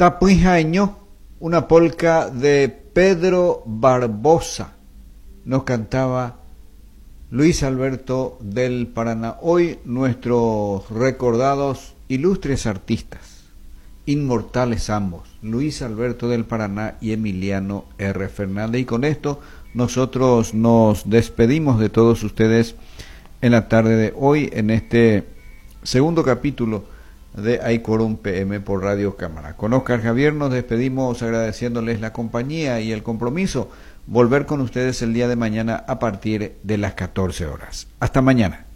Tapuijaño, una polca de Pedro Barbosa. Nos cantaba Luis Alberto del Paraná. Hoy nuestros recordados ilustres artistas, inmortales ambos, Luis Alberto del Paraná y Emiliano R. Fernández. Y con esto nosotros nos despedimos de todos ustedes en la tarde de hoy, en este segundo capítulo de Aicorum PM por Radio Cámara. Con Oscar Javier nos despedimos agradeciéndoles la compañía y el compromiso. Volver con ustedes el día de mañana a partir de las 14 horas. Hasta mañana.